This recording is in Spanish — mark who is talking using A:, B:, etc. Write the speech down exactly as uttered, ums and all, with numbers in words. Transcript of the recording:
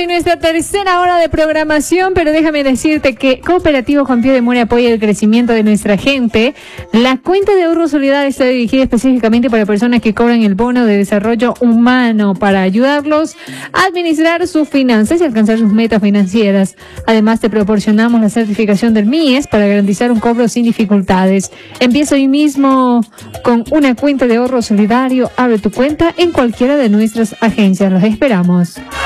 A: en nuestra tercera hora de programación, pero déjame decirte que Cooperativo Juan Pío de More apoya el crecimiento de nuestra gente. La cuenta de ahorro solidario está dirigida específicamente para personas que cobran el bono de desarrollo humano para ayudarlos a administrar sus finanzas y alcanzar sus metas financieras. Además, te proporcionamos la certificación del M I E S para garantizar un cobro sin dificultades. Empieza hoy mismo con una cuenta de ahorro solidario. Abre tu cuenta en cualquiera de nuestras agencias. Los esperamos.